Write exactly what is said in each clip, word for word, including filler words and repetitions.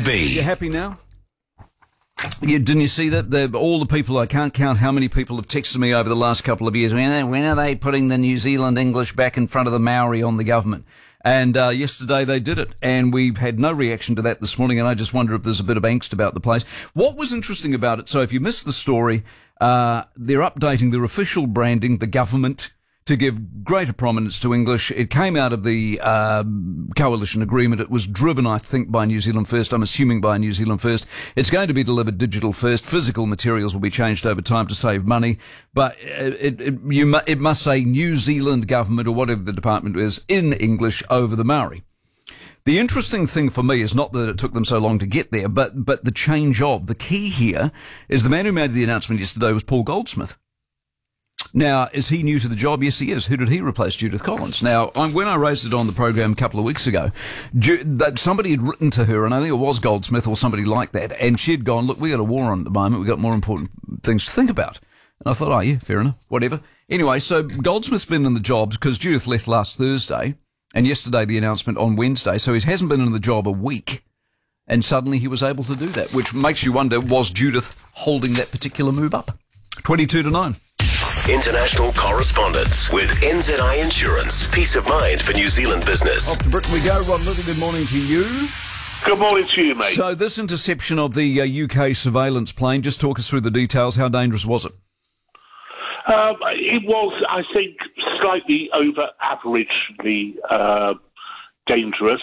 be. You happy now? You, didn't you see that? The, all the people, I can't count how many people have texted me over the last couple of years. When are, when are they putting the New Zealand English back in front of the Maori on the government? And uh, yesterday they did it, and we've had no reaction to that this morning, and I just wonder if there's a bit of angst about the place. What was interesting about it, so if you missed the story, uh, they're updating their official branding, the government, to give greater prominence to English. It came out of the uh, coalition agreement. It was driven, I think, by New Zealand First. I'm assuming by New Zealand First. It's going to be delivered digital first. Physical materials will be changed over time to save money. But it, it, you mu- it must say New Zealand government or whatever the department is in English over the Maori. The interesting thing for me is not that it took them so long to get there, but, but the change of. The key here is the man who made the announcement yesterday was Paul Goldsmith. Now, is he new to the job? Yes, he is. Who did he replace? Judith Collins. Now, I'm, when I raised it on the program a couple of weeks ago, Ju- that somebody had written to her, and I think it was Goldsmith or somebody like that, and she'd gone, look, we got a war on at the moment. We've got more important things to think about. And I thought, oh, yeah, fair enough, whatever. Anyway, so Goldsmith's been in the job because Judith left last Thursday, and yesterday the announcement on Wednesday, so he hasn't been in the job a week, and suddenly he was able to do that, which makes you wonder, was Judith holding that particular move up? twenty-two to nine. International correspondence with N Z I Insurance. Peace of mind for New Zealand business. Off to Britain we go. Ron Little, good morning to you. Good morning to you, mate. So this interception of the uh, U K surveillance plane, just talk us through the details. How dangerous was it? Um, it was, I think, slightly over averagely uh, dangerous.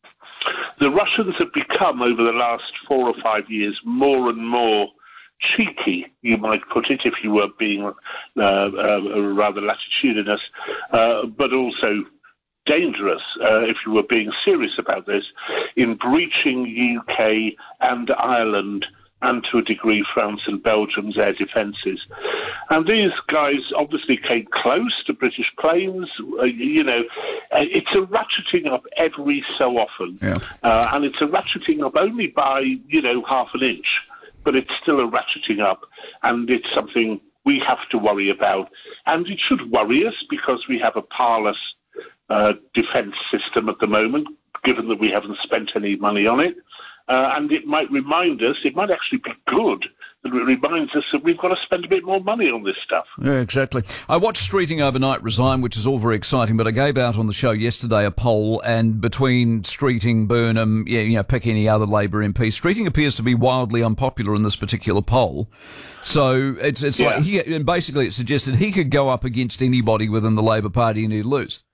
The Russians have become, over the last four or five years, more and more cheeky, you might put it, if you were being uh, uh, rather latitudinous, uh, but also dangerous, uh, if you were being serious about this, in breaching U K and Ireland and, to a degree, France and Belgium's air defences. And these guys obviously came close to British planes. Uh, you know, uh, it's a ratcheting up every so often. Yeah. Uh, and it's a ratcheting up only by, you know, half an inch. But it's still a ratcheting up, and it's something we have to worry about. And it should worry us because we have a powerless uh, defence system at the moment, given that we haven't spent any money on it. Uh, and it might remind us, it might actually be good, that it reminds us that we've got to spend a bit more money on this stuff. Yeah, exactly. I watched Streeting overnight resign, which is all very exciting, but I gave out on the show yesterday a poll, and between Streeting, Burnham, yeah, you know, pick any other Labour M P, Streeting appears to be wildly unpopular in this particular poll. So it's it's Yeah. like, he, and basically it suggested he could go up against anybody within the Labour Party and he'd lose.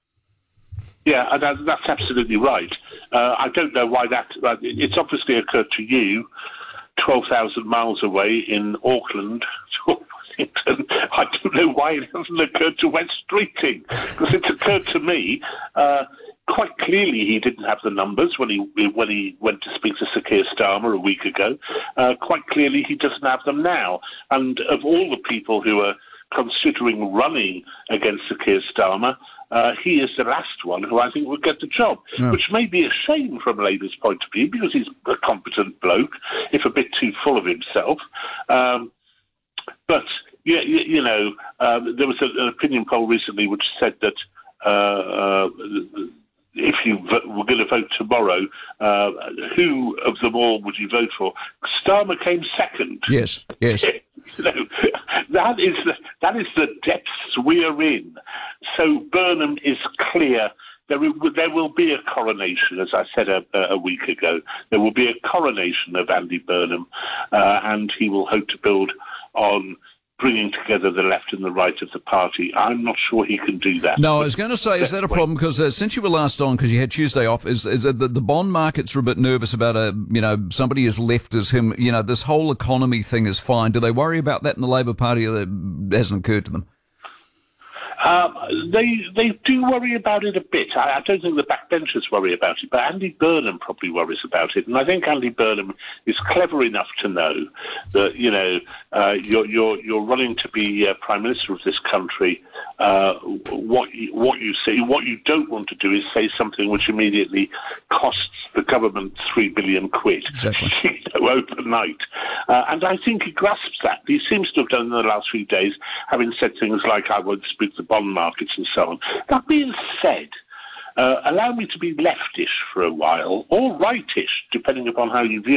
Yeah, and that, that's absolutely right. Uh, I don't know why that... Uh, it's obviously occurred to you twelve thousand miles away in Auckland, Washington. I don't know why it hasn't occurred to West Streeting, because it's occurred to me... Uh, Quite clearly, he didn't have the numbers when he when he went to speak to Sir Keir Starmer a week ago. Uh, quite clearly, he doesn't have them now. And of all the people who are considering running against Sir Keir Starmer, uh, he is the last one who I think would get the job, yeah. Which may be a shame from Labour's point of view, because he's a competent bloke, if a bit too full of himself. Um, but, yeah, you, you know, uh, there was a, an opinion poll recently which said that uh, uh, if you vo- were going to vote tomorrow, uh, who of them all would you vote for? Starmer came second. Yes, yes. You know, that is the, that is the depths we are in. So Burnham is clear. There will, there will be a coronation, as I said a, a week ago. There will be a coronation of Andy Burnham, uh, and he will hope to build on bringing together the left and the right of the party. I'm not sure he can do that. No, I was going to say, is that a problem? Because uh, since you were last on, because you had Tuesday off, is, is uh, the, the bond markets are a bit nervous about a, you know, somebody as left as him. You know, this whole economy thing is fine. Do they worry about that in the Labour Party, or that hasn't occurred to them? Um, they they do worry about it a bit. I, I don't think the backbenchers worry about it, but Andy Burnham probably worries about it. And I think Andy Burnham is clever enough to know that, you know, uh, you're you're you're running to be uh, Prime Minister of this country. Uh, what you, what you say, what you don't want to do is say something which immediately costs the government three billion quid, exactly. you know, overnight. Uh, and I think he grasps that. He seems to have done in the last few days, having said things like, I won't speak to bond markets and so on. That being said, uh, allow me to be leftish for a while, or rightish, depending upon how you view